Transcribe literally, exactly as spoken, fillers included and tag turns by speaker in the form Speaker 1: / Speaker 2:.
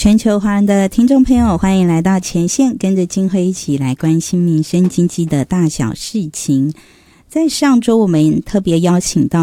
Speaker 1: 全球华人的听众朋友，欢迎来到前线，跟着金辉一起来关心民生经济的大小事情。在上周我们特别邀请到